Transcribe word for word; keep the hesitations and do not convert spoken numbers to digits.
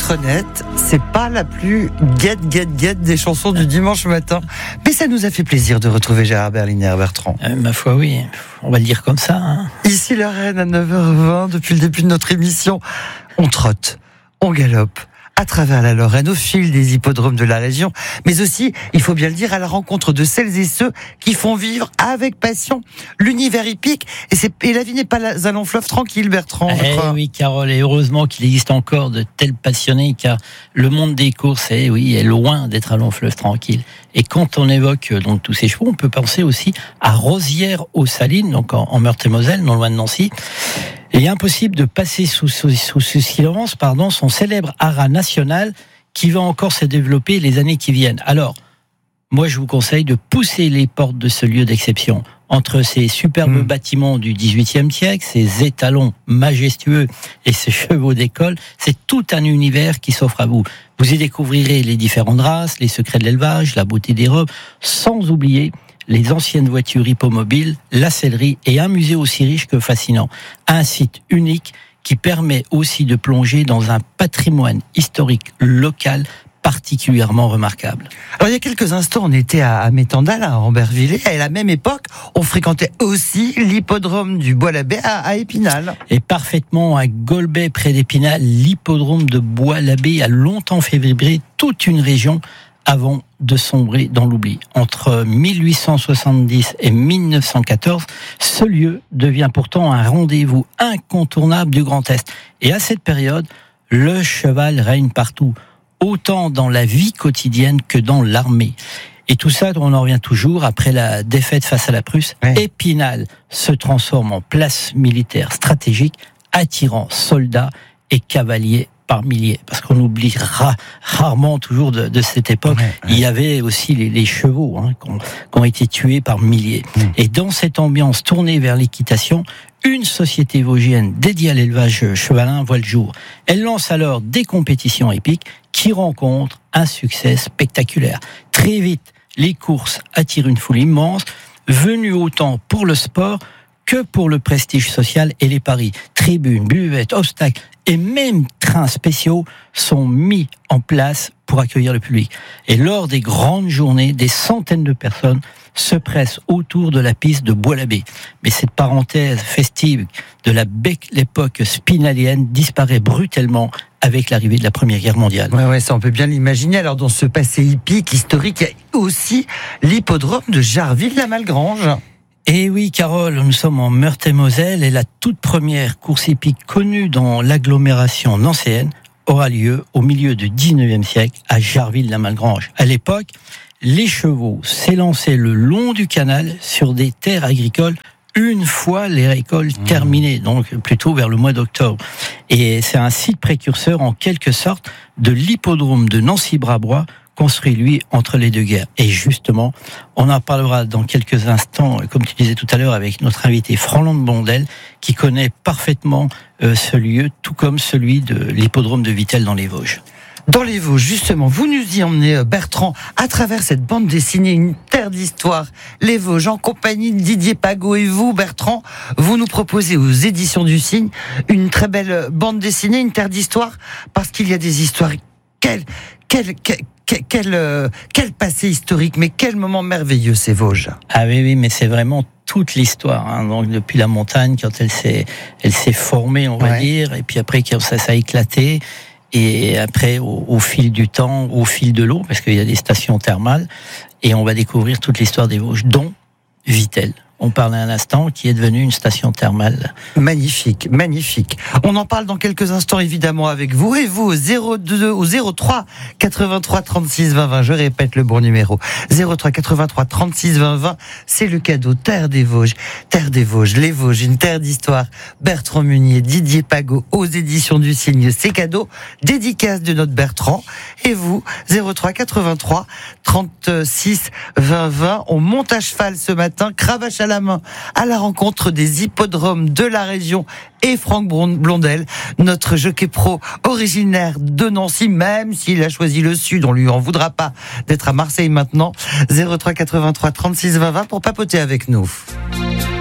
être honnête, c'est pas la plus guette, guette, guette des chansons du dimanche matin. Mais ça nous a fait plaisir de retrouver Gérard Berliner, Bertrand. Euh, ma foi, oui. On va le dire comme ça. Hein. Ici, la Reine, à neuf heures vingt, depuis le début de notre émission, on trotte, on galope à travers la Lorraine, au fil des hippodromes de la région, mais aussi, il faut bien le dire, à la rencontre de celles et ceux qui font vivre avec passion l'univers hippique. Et, c'est, et la vie n'est pas un long fleuve tranquille, Bertrand. Eh oui, Carole, et heureusement qu'il existe encore de tels passionnés, car le monde des courses, eh oui, est loin d'être un long fleuve tranquille. Et quand on évoque donc tous ces chevaux, on peut penser aussi à Rosières-aux-Salines, donc en, en Meurthe-et-Moselle, non loin de Nancy. Il est impossible de passer sous, sous, sous ce silence, pardon, son célèbre haras national qui va encore se développer les années qui viennent. Alors, moi, je vous conseille de pousser les portes de ce lieu d'exception. Entre ces superbes mmh. bâtiments du dix-huitième siècle, ces étalons majestueux et ces chevaux d'école, c'est tout un univers qui s'offre à vous. Vous y découvrirez les différentes races, les secrets de l'élevage, la beauté des robes, sans oublier les anciennes voitures hippomobiles, la sellerie et un musée aussi riche que fascinant. Un site unique qui permet aussi de plonger dans un patrimoine historique local particulièrement remarquable. Alors il y a quelques instants, on était à Métendal, à Ambervillers, et à la même époque, on fréquentait aussi l'hippodrome du Bois-l'Abbé à, à Épinal. Et parfaitement à Golbet, près d'Épinal, l'hippodrome de Bois-l'Abbé a longtemps fait vibrer toute une région avant de sombrer dans l'oubli. Entre mille huit cent soixante-dix et mille neuf cent quatorze, ce lieu devient pourtant un rendez-vous incontournable du Grand Est. Et à cette période, le cheval règne partout, autant dans la vie quotidienne que dans l'armée. Et tout ça, on en revient toujours, après la défaite face à la Prusse, ouais. Épinal se transforme en place militaire stratégique, attirant soldats et cavaliers par milliers, parce qu'on oublie ra- rarement toujours de, de cette époque, ouais, ouais. Il y avait aussi les, les chevaux hein, qui, ont, qui ont été tués par milliers. Mmh. Et dans cette ambiance tournée vers l'équitation, une société vosgienne dédiée à l'élevage chevalin voit le jour. Elle lance alors des compétitions épiques qui rencontrent un succès spectaculaire. Très vite, les courses attirent une foule immense, venue autant pour le sport que pour le prestige social et les paris. Tribunes, buvettes, obstacles et même trains spéciaux sont mis en place pour accueillir le public. Et lors des grandes journées, des centaines de personnes se pressent autour de la piste de Bois-l'Abbé. Mais cette parenthèse festive de la bec- l'époque spinalienne disparaît brutalement avec l'arrivée de la Première Guerre mondiale. Ouais, ouais, ça on peut bien l'imaginer. Alors dans ce passé hippique, historique, il y a aussi l'hippodrome de Jarville-la-Malgrange. Et oui, Carole, nous sommes en Meurthe-et-Moselle et la toute première course hippique connue dans l'agglomération nancéenne aura lieu au milieu du dix-neuvième siècle à Jarville-la-Malgrange. À l'époque, les chevaux s'élançaient le long du canal sur des terres agricoles une fois les récoltes terminées, donc plutôt vers le mois d'octobre. Et c'est un site précurseur en quelque sorte de l'hippodrome de Nancy-Brabois, construit, lui, entre les deux guerres. Et justement, on en parlera dans quelques instants, comme tu disais tout à l'heure, avec notre invité Franland de Blondel, qui connaît parfaitement euh, ce lieu, tout comme celui de l'hippodrome de Vittel dans les Vosges. Dans les Vosges, justement, vous nous y emmenez, Bertrand, à travers cette bande dessinée, une terre d'histoire, les Vosges, en compagnie de Didier Pagot. Et vous, Bertrand, vous nous proposez aux éditions du Cygne une très belle bande dessinée, une terre d'histoire, parce qu'il y a des histoires. Quelle, quelle, quelle, quel, euh, quel passé historique, mais quel moment merveilleux ces Vosges. Ah oui, oui, mais c'est vraiment toute l'histoire, hein. Donc depuis la montagne, quand elle s'est, elle s'est formée, on va ouais. dire, et puis après quand ça, ça a éclaté. Et après, au, au fil du temps, au fil de l'eau, parce qu'il y a des stations thermales, et on va découvrir toute l'histoire des Vosges, dont Vittel. On parle à un instant, qui est devenue une station thermale. Magnifique, magnifique. On en parle dans quelques instants, évidemment, avec vous. Et vous, au zéro deux, au zéro trois quatre-vingt-trois trente-six vingt vingt. Je répète le bon numéro. zéro trois quatre-vingt-trois trente-six vingt vingt. C'est le cadeau. Terre des Vosges. Terre des Vosges. Les Vosges. Une terre d'histoire. Bertrand Munier, Didier Pagot, aux éditions du Cygne. C'est cadeau. Dédicace de notre Bertrand. Et vous, zéro trois quatre-vingt-trois trente-six vingt vingt. On monte à cheval ce matin. Cravache à la main, à la rencontre des hippodromes de la région et Franck Blondel, notre jockey pro originaire de Nancy, même s'il a choisi le sud, on lui en voudra pas d'être à Marseille maintenant. zéro trois quatre-vingt-trois trente-six vingt vingt pour papoter avec nous.